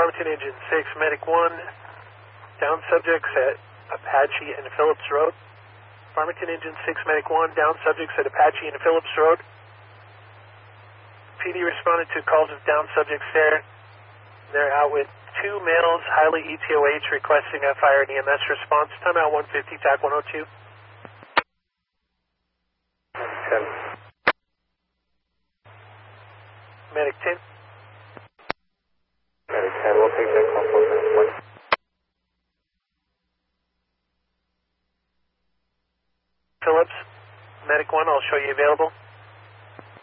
Farmington Engine 6, Medic 1, down subjects at Apache and Phillips Road. Farmington Engine 6, Medic 1, down subjects at Apache and Phillips Road. PD responded to calls of down subjects there. They're out with 2 males, highly ETOH, requesting a fire and EMS response. Timeout 150, TAC 102. 10. Medic 10. Medic 10, we'll take that call for Medic 1. Phillips, Medic 1, I'll show you available.